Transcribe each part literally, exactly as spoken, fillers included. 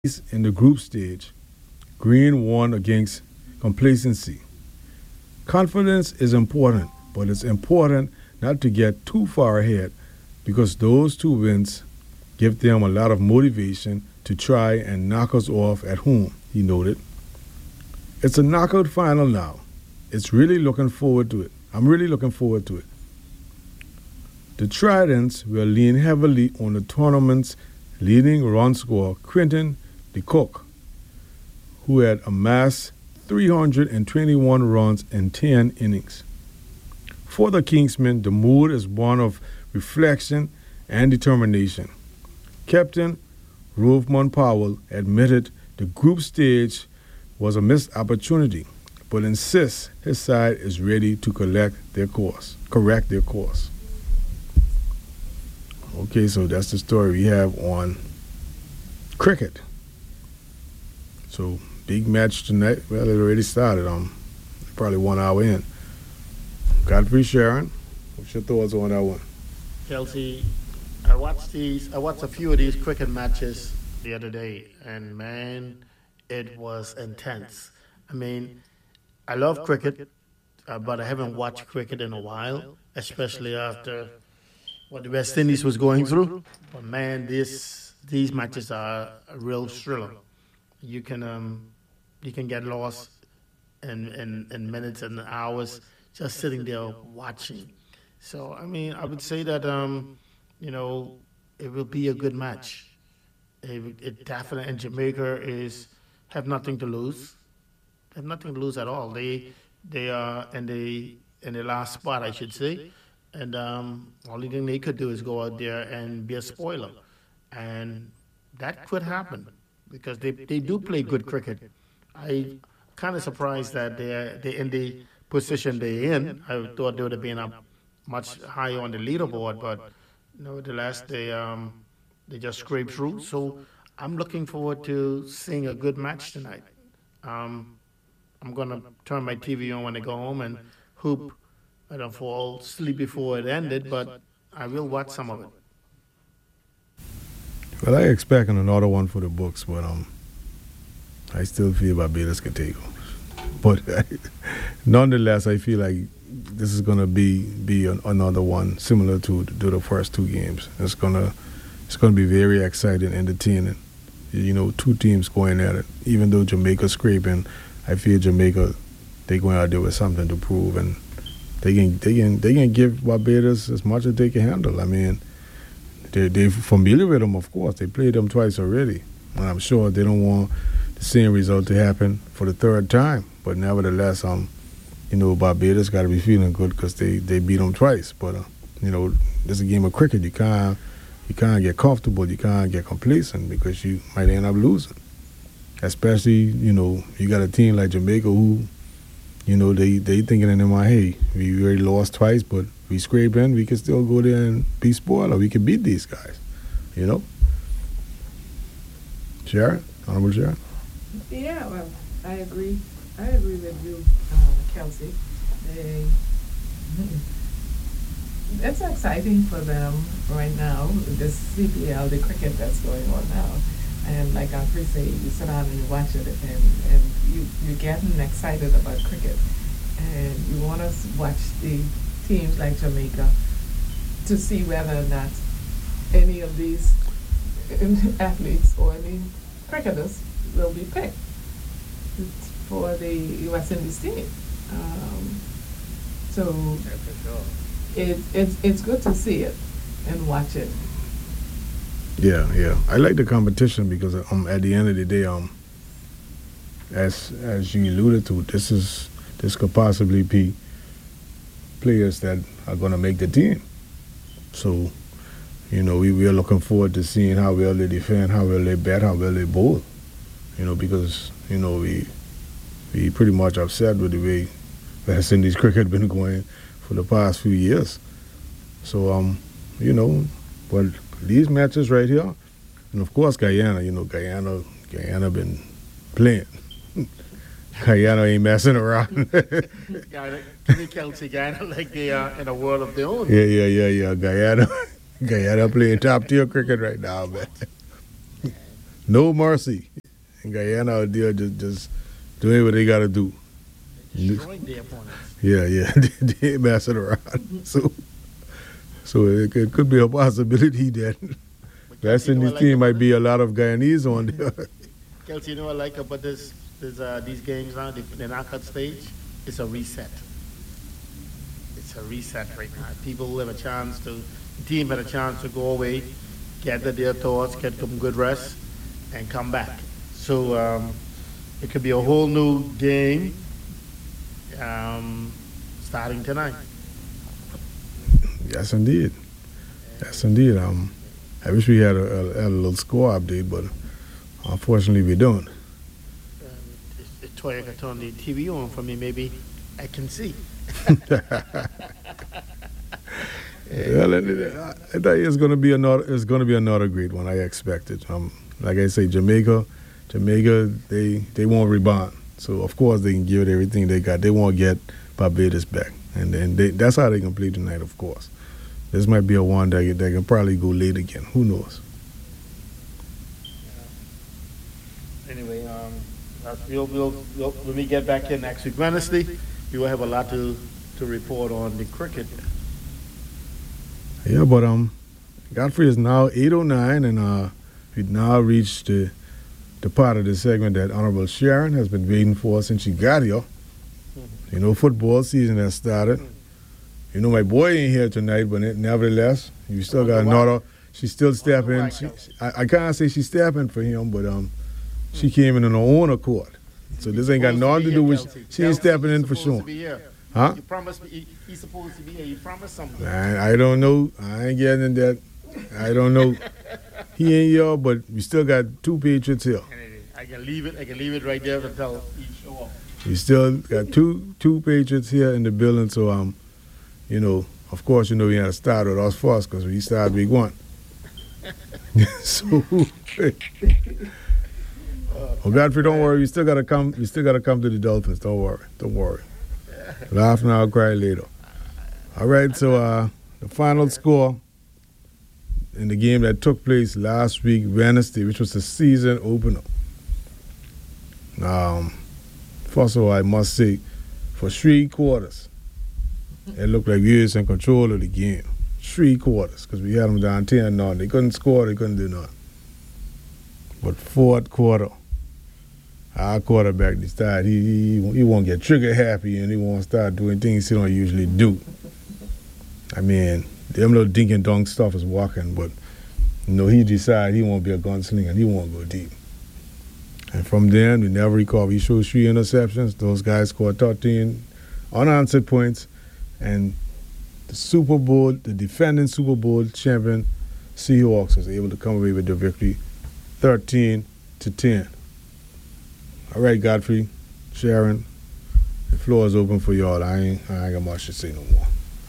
In the group stage, Green won against complacency. Confidence is important, but it's important not to get too far ahead because those two wins give them a lot of motivation to try and knock us off at home, he noted. It's a knockout final now. It's really looking forward to it. I'm really looking forward to it. The Tridents will lean heavily on the tournament's leading run scorer, Quentin de Kock, who had amassed three hundred twenty-one runs in ten innings. For the Kingsmen, the mood is one of reflection and determination. Captain Rovman Powell admitted the group stage was a missed opportunity, but insists his side is ready to collect their course, correct their course. Okay, so that's the story we have on cricket. So, big match tonight. Well, it already started. Um, probably one hour in. Godfrey Sharon, what's your thoughts on that one? Kelsey, I watched these. I watched a few of these cricket matches the other day, and man, it was intense. I mean, I love cricket, uh, but I haven't watched cricket in a while, especially after what the West Indies was going through. But man, this these matches are a real thriller. You can um, you can get lost in, in, in minutes and hours just sitting there watching. So I mean, I would say that um, you know it will be a good match. It, it definitely, and Jamaica is have nothing to lose. Have nothing to lose at all. They they are in the in the last spot, I should say, and um, only thing they could do is go out there and be a spoiler, and that could happen. Because they, they do play good cricket. I kind of surprised that they're, they're in the position they're in. I thought they would have been up much higher on the leaderboard, but nevertheless, they um, they just scraped through. So I'm looking forward to seeing a good match tonight. Um, I'm going to turn my T V on when I go home and hope I don't fall asleep before it ended, but I will watch some of it. Well, I expecting another one for the books, but um, I still feel Barbados could take them. But nonetheless, I feel like this is gonna be be an, another one similar to, to the first two games. It's gonna it's gonna be very exciting, entertaining. You know, two teams going at it. Even though Jamaica's scraping, I feel Jamaica they going out there with something to prove, and they can they can they can give Barbados as much as they can handle. I mean. They, they're familiar with them, of course. They played them twice already. And I'm sure they don't want the same result to happen for the third time. But nevertheless, um, you know, Barbados got to be feeling good because they, they beat them twice. But, uh, you know, this is a game of cricket. You can't, you can't get comfortable. You can't get complacent because you might end up losing. Especially, you know, you got a team like Jamaica who, you know, they, they thinking in their mind, hey, we already lost twice, but we scrape in, we can still go there and be spoiled, or we can beat these guys, you know? Sharon? Honorable Sharon? Yeah, well, I agree. I agree with you, uh, Kelsey. They, it's exciting for them right now, this C P L, the cricket that's going on now. And like Godfrey said, you sit down and you watch it, and, and you, you're getting excited about cricket. And you want to watch the teams like Jamaica to see whether or not any of these athletes or any cricketers will be picked for the U S Indies team. Um, so Yeah, for sure. it, it's, it's good to see it and watch it. Yeah, yeah. I like the competition because um, at the end of the day, um, as as you alluded to, this is this could possibly be players that are going to make the team. So, you know, we, we are looking forward to seeing how well they defend, how well they bat, how well they bowl. You know, because, you know, we we pretty much upset with the way West Indies cricket been going for the past few years. So, um, you know, but these matches right here, and of course Guyana, you know, Guyana, Guyana been playing. Guyana ain't messing around. Guyana, give me Kelsey, Guyana like they are in a world of their own. Yeah, yeah, yeah, yeah. Guyana, Guyana playing top tier cricket right now, man. No mercy. And Guyana out there just, just doing what they got to do. Destroying their opponents. Yeah, yeah. They ain't messing around. So, so it, it could be a possibility that West Indies team might be a lot of Guyanese on there. Kelsey, you know what I like about this, this uh, these games now, the, the knockout stage? It's a reset. It's a reset right now. People have a chance to, the team had a chance to go away, gather their thoughts, get some good rest, and come back. So um, it could be a whole new game um, starting tonight. Yes, indeed. Yes, indeed. Um, I wish we had a, a, a little score update, but unfortunately we don't. Um, if, if Toya could turn the T V on for me, maybe I can see. Well, I think it's going to be another. It's going to be another great one. I expect it. Um, like I say, Jamaica, Jamaica, they they won't rebound. So of course they can give it everything they got. They won't get Barbados back, and then they, that's how they can play tonight. Of course, this might be a one that that can probably go late again. Who knows? Anyway, um, that's- we'll, we'll, we'll, when we get back here next week, Wednesday, we will have a lot to, to report on the cricket. Yeah, but um, Godfrey is now eight oh nine, and uh, we've now reached the the part of the segment that Honorable Sharon has been waiting for since she got here. You know, football season has started. You know, my boy ain't here tonight, but it, nevertheless, you still got another. She's still stepping. She, I, I can't say she's stepping for him, but um, she came in on her own accord. So this ain't got nothing to do with. She ain't stepping in for sure. Huh? You promised me he, he's supposed to be here. You promised something. I, I don't know. I ain't getting in that. I don't know. He ain't here, but we still got two Patriots here. I can leave it. I can leave it right there until he show up. We still got two two Patriots here in the building. So um, you know, of course, you know we had to start with us first because we started week one. So, oh Godfrey, don't worry. We still gotta come. We still gotta come to the Dolphins. Don't worry. Don't worry. Laugh now, cry later. All right. So uh, the final score in the game that took place last week, Wednesday, which was the season opener. Um, first of all, I must say, for three quarters, it looked like we was in control of the game. Three quarters, because we had them down ten nothing. They couldn't score, they couldn't do nothing. But fourth quarter, our quarterback decided he, he, he won't get trigger happy and he won't start doing things he don't usually do. I mean, them little dink and dunk stuff is working, but you know, he decided he won't be a gunslinger and he won't go deep. And from then, we never recovered. He showed three interceptions. Those guys scored thirteen unanswered points. And the Super Bowl, the defending Super Bowl champion Seahawks was able to come away with the victory thirteen to ten. All right, Godfrey, Sharon, the floor is open for y'all. I ain't, I ain't got much to say no more.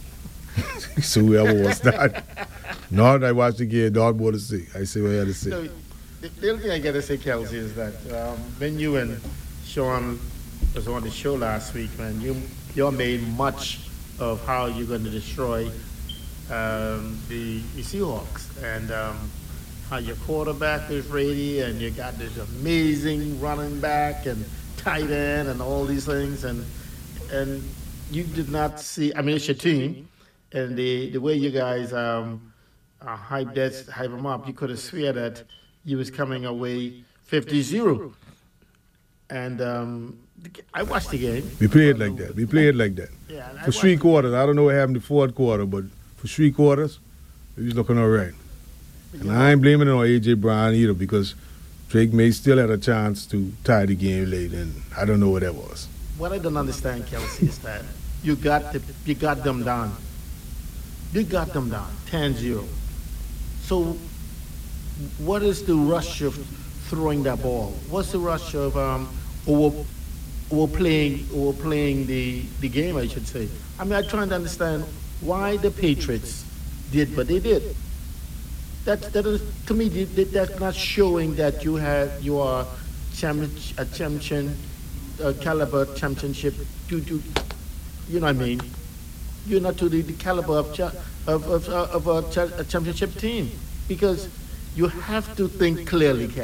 So whoever was that, now that I watched the game, not more to say. I say what I had to say. So, the, the only thing I got to say, Kelsey, is that um, when you and Sean was on the show last week, man, you you all made much of how you're going to destroy um, the, the Seahawks and um, how your quarterback is ready and you got this amazing running back and tight end and all these things, and and you did not see. I mean, it's your team, and the the way you guys um, uh, hype that hype them up, you could have swear that you was coming away fifty zero. And um, I watched the game. We played like that. We played like that. Yeah, and I For three watched- quarters. I don't know what happened in the fourth quarter, but for three quarters, we was looking all right. And I ain't blaming it on A J. Brown either because Drake May still had a chance to tie the game late, and I don't know what that was. What I don't understand, Kelsey, is that you got the, you got them down. You got them down, ten zero. So what is the rush of throwing that ball? What's the rush of um, over, overplaying, overplaying the, the game, I should say? I mean, I'm trying to understand why the Patriots did what they did. That, that is, to me, that, that's not showing that you have you are champion, a champion, uh, caliber championship. To, to, you know what I mean? You're not to the, the caliber of cha- of of, uh, of a, cha- a championship team because you have to think clearly, Kelly.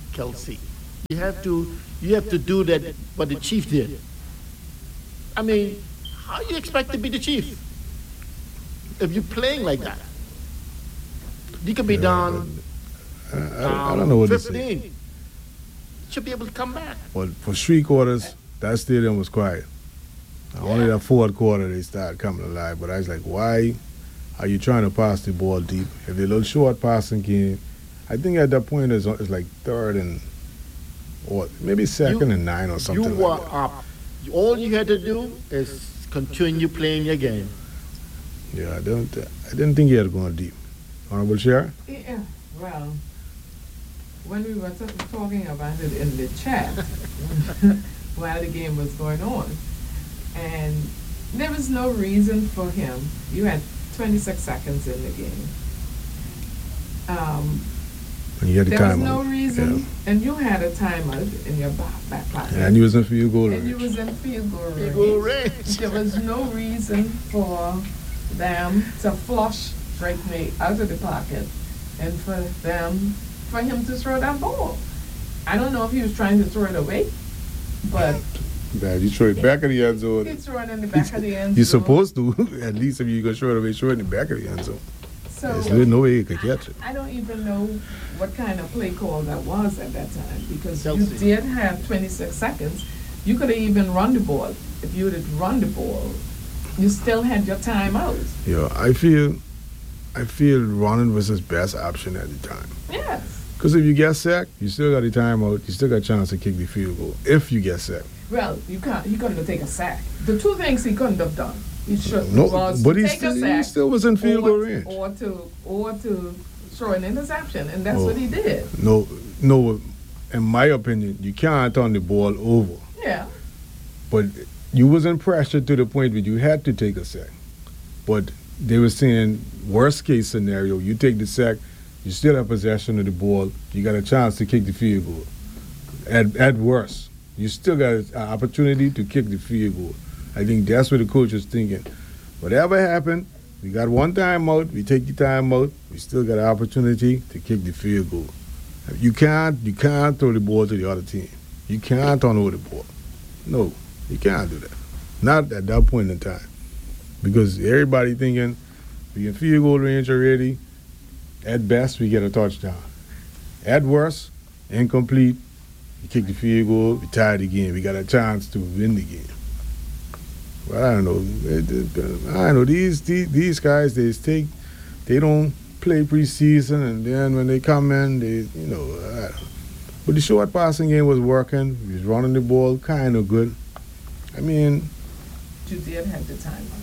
Kelsey. You have to you have to do that what the chief did. I mean, how you expect to be the chief if you're playing like that? You could be Yeah, down I, I, I um, don't know what to say. fifteen. Should be able to come back. But for three quarters, that stadium was quiet. Only that fourth quarter they started coming alive. But I was like, why are you trying to pass the ball deep? If they're a little short passing game, I think at that point it's, it's like third and or maybe second You- and nine or something You like were that. up. All you had to do is continue playing your game. Yeah, I don't. I didn't think he had gone deep. Honorable Chair. Yeah, well, when we were t- talking about it in the chat while the game was going on, and there was no reason for him. You had twenty-six seconds in the game. Um, And you had the there was time no out. reason, and you had a timeout in your back, back pocket. Yeah. And you was in field goal And you range. was in field goal You range. go range. There was no reason for them to flush Drake May out of the pocket and for them, for him to throw that ball. I don't know if he was trying to throw it away, but Bad. You throw it back of the end zone. he's throwing in the back of the end zone. You're supposed to. At least if you're gonna throw it away, throw it in the back of the end zone. So There's no way you could catch it. I don't even know what kind of play call that was at that time, because you Chelsea. did have twenty-six seconds. You could have even run the ball. If you would have run the ball, you still had your time out. Yeah, I feel, I feel running was his best option at the time. Yes. Because if you get sacked, you still got the timeout. You still got a chance to kick the field goal if you get sacked. Well, you can't. He couldn't have taken a sack. The two things he couldn't have done. He should No, was but to he take still, a he sack, still was in field or, goal range. or to or to throw an interception, and that's Oh. what he did. No, no. In my opinion, you can't turn the ball over. Yeah. But you wasn't pressured to the point where you had to take a sack. But they were saying worst case scenario, you take the sack, you still have possession of the ball, you got a chance to kick the field goal. At at worst, you still got an opportunity to kick the field goal. I think that's what the coach was thinking. Whatever happened, we got one time out, we take the time out, we still got an opportunity to kick the field goal. You can't you can't throw the ball to the other team. You can't turn over the ball. No, you can't do that. Not at that point in time. Because everybody thinking we in field goal range already. At best, we get a touchdown. At worst, incomplete. You kick the field goal, we tie the game. We got a chance to win the game. Well, I don't know. It- it- I don't know. These, these these guys, they take, they don't play preseason, and then when they come in, they, you know. I don't know. But the short passing game was working. We was running the ball kind of good. I mean, You did have the time out.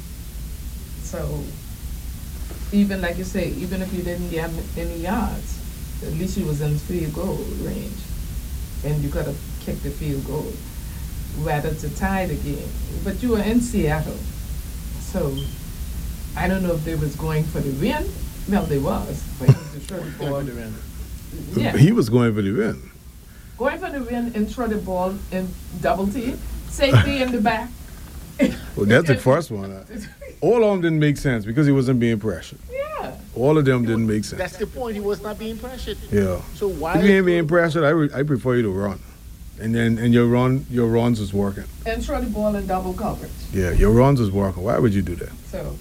So even like you say, even if you didn't get any yards, at least you was in field goal range, and you could have kicked the field goal, rather to tie the game. But you were in Seattle, so I don't know if they was going for the win. Well, they was. For him to throw the ball. Yeah, he was going for the win. going for the win and throw the ball in double team, safety in the back. Well, that's the first one. All of them didn't make sense because he wasn't being pressured. Yeah. All of them didn't make sense. That's the point. He was not being pressured. Yeah. So why? If you ain't being pressured, I, re- I prefer you to run. And then and your run your runs was working. And throw the ball in double coverage. Yeah, your runs was working. Why would you do that? So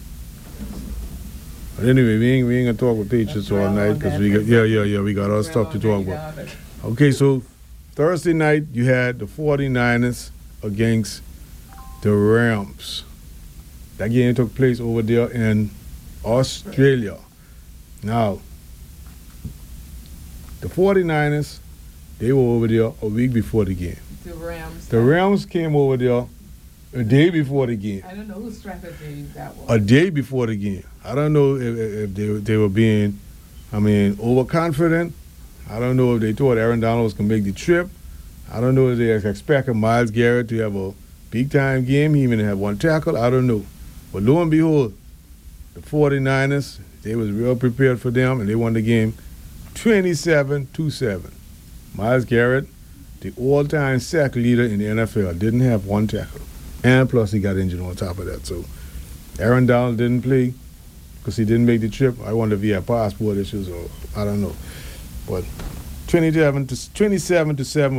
But anyway, we ain't, we ain't gonna talk with Patriots That's all right, night because we got yeah yeah yeah we got our stuff to talk about. Okay, so Thursday night you had the 49ers against the Rams. That game took place over there in Australia. Now, the 49ers, they were over there a week before the game. The Rams. The Rams came over there a day before the game. I don't know whose strategy that was. A day before the game. I don't know if, if they, they were being, I mean, overconfident. I don't know if they thought Aaron Donald was going to make the trip. I don't know if they expected Myles Garrett to have a big-time game. He even had one tackle. I don't know. But lo and behold, the 49ers, they was real prepared for them, and they won the game twenty-seven to seven. Myles Garrett, the all-time sack leader in the N F L, didn't have one tackle. And plus he got injured on top of that. So Aaron Donald didn't play because he didn't make the trip. I wonder if he had passport issues or I don't know. But twenty-seven to twenty-seven to seven